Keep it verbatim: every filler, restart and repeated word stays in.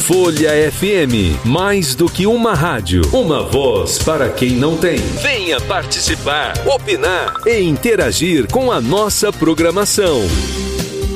Folha F M, mais do que uma rádio, uma voz para quem não tem. Venha participar, opinar e interagir com a nossa programação.